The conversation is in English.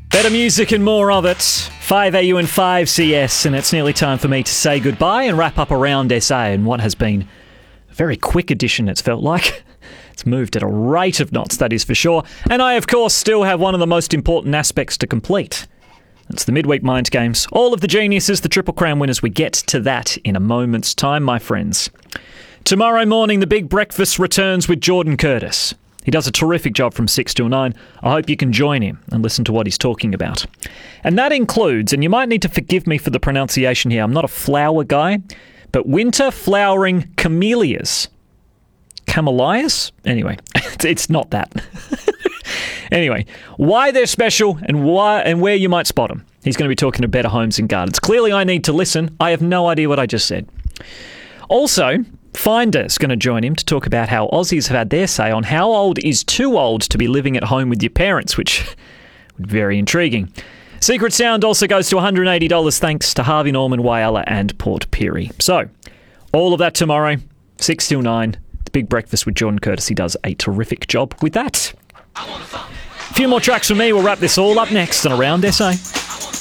Better music and more of it. 5AU and 5CS, and it's nearly time for me to say goodbye and wrap up Around SA in what has been a very quick edition, it's felt like. It's moved at a rate of knots, that is for sure. And I, of course, still have one of the most important aspects to complete. It's the Midweek Mind Games. All of the geniuses, the Triple Crown winners. We get to that in a moment's time, my friends. Tomorrow morning, the big breakfast returns with Jordan Curtis. He does a terrific job from 6 till 9. I hope you can join him and listen to what he's talking about. And that includes, and you might need to forgive me for the pronunciation here, I'm not a flower guy, but winter flowering camellias. Camellias? Anyway, it's not that. Anyway, why they're special and where you might spot them. He's going to be talking to Better Homes and Gardens. Clearly, I need to listen. I have no idea what I just said. Also, Finder's going to join him to talk about how Aussies have had their say on how old is too old to be living at home with your parents, which would be very intriguing. Secret Sound also goes to $180 thanks to Harvey Norman, Whyalla and Port Pirie. So, all of that tomorrow, 6 till 9. The Big Breakfast with Jordan Curtis. He does a terrific job with that. A few more tracks from me. We'll wrap this all up next on Around SA.